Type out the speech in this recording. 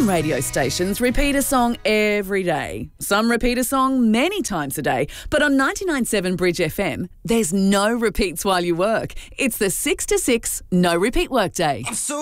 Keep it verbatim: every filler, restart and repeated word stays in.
Some radio stations repeat a song every day. Some repeat a song many times a day. But on ninety-nine point seven Bridge F M, there's no repeats while you work. It's the six to six no repeat workday. I'm so